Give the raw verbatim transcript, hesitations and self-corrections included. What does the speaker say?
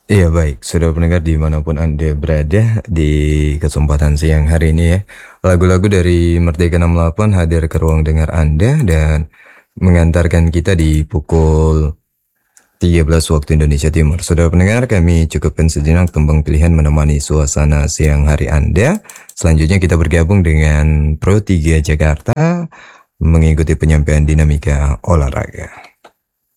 Iya baik, sudah pendengar dimanapun Anda berada di kesempatan siang hari ini ya. Lagu-lagu dari Merdeka enam puluh delapan hadir ke ruang dengar Anda dan mengantarkan kita di pukul tiga belas waktu Indonesia Timur. Sudah pendengar, kami cukupkan sejenak tembang pilihan menemani suasana siang hari Anda. Selanjutnya kita bergabung dengan Pro tiga Jakarta mengikuti penyampaian dinamika olahraga.